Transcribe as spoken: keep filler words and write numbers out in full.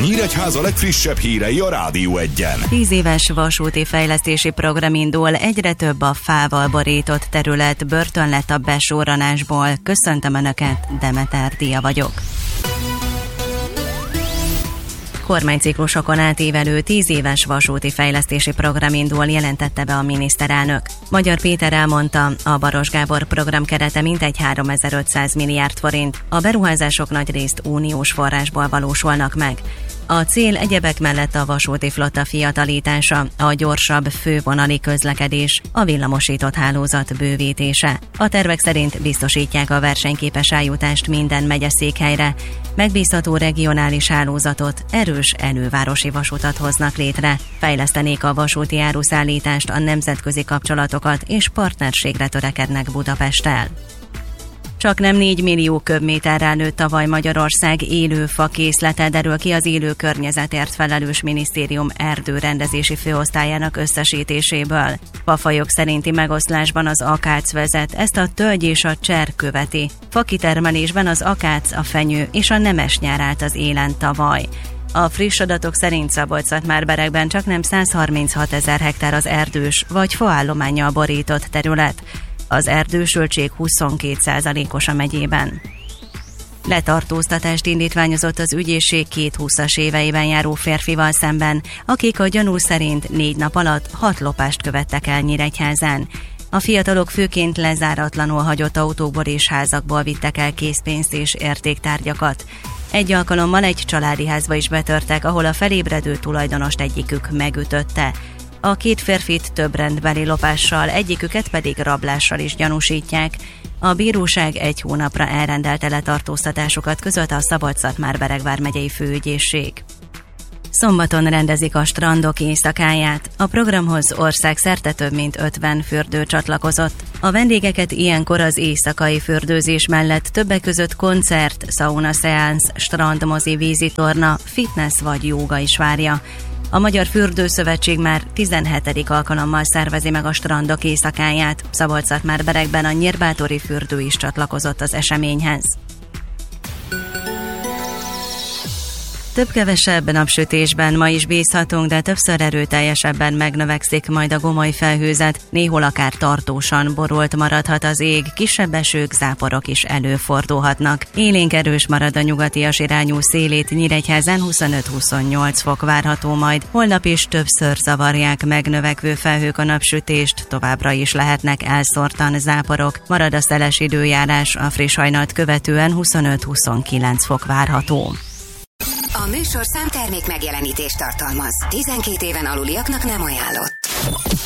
Nyíregyháza legfrissebb hírei a Rádió Egyen. Tíz éves vasúti fejlesztési program indul, egyre több a fával borított terület, börtön lett a besóranásból. Köszöntöm Önöket, Demeter Dia vagyok. Kormányciklusokon átívelő tíz éves vasúti fejlesztési program indul, jelentette be a miniszterelnök. Magyar Péter elmondta, a Baross Gábor program kerete mintegy háromezer-ötszáz milliárd forint, a beruházások nagyrészt uniós forrásból valósulnak meg. A cél egyebek mellett a vasúti flotta fiatalítása, a gyorsabb fővonali közlekedés, a villamosított hálózat bővítése. A tervek szerint biztosítják a versenyképes eljutást minden megyeszékhelyre, megbízható regionális hálózatot, erős elővárosi vasutat hoznak létre, fejlesztenék a vasúti áruszállítást, a nemzetközi kapcsolatokat és partnerségre törekednek Budapesttel. Csak nem négy millió köbméterrel nőtt tavaly Magyarország élő fa készlete, derül ki az élő környezetért felelős minisztérium erdőrendezési főosztályának összesítéséből. Fafajok szerinti megoszlásban az akác vezet, ezt a tölgy és a cserr követi. Fakitermelésben az akác, a fenyő és a nemesnyár állt az élen tavaly. A friss adatok szerint Szabolcs-Szatmár-Berekben csak nem száz harminchat ezer hektár az erdős vagy faállománnyal borított terület. Az erdősöltség huszonkét százalékos a megyében. Letartóztatást indítványozott az ügyészség két húszas éveiben járó férfival szemben, akik a gyanú szerint négy nap alatt hat lopást követtek el Nyíregyházán. A fiatalok főként lezáratlanul hagyott autókból és házakból vittek el készpénzt és értéktárgyakat. Egy alkalommal egy családi házba is betörtek, ahol a felébredő tulajdonost egyikük megütötte. A két férfit több rendbeli lopással, egyiküket pedig rablással is gyanúsítják. A bíróság egy hónapra elrendelte letartóztatásukat, között a Szabolcs-Szatmár-Bereg vármegyei főügyészség. Szombaton rendezik a strandok éjszakáját. A programhoz országszerte több mint ötven fürdő csatlakozott. A vendégeket ilyenkor az éjszakai fürdőzés mellett többek között koncert, sauna szeánsz, strandmozi, vízitorna, fitness vagy jóga is várja. A Magyar Fürdőszövetség már tizenhetedik alkalommal szervezi meg a strandok éjszakáját. Szabolcs-Szatmár-Berekben a Nyírbátori fürdő is csatlakozott az eseményhez. Több-kevesebb napsütésben ma is bízhatunk, de többször erőteljesebben megnövekszik majd a gomoly felhőzet, néhol akár tartósan borult maradhat az ég, kisebb esők, záporok is előfordulhatnak. Élénk erős marad a nyugatias irányú szélét, Nyíregyházán huszonöt-huszonnyolc fok várható majd. Holnap is többször zavarják megnövekvő felhők a napsütést, továbbra is lehetnek elszórtan záporok. Marad a szeles időjárás, a friss hajnalt követően huszonöt-huszonkilenc fok várható. A műsorszám termék megjelenítést tartalmaz. tizenkét éven aluliaknak nem ajánlott.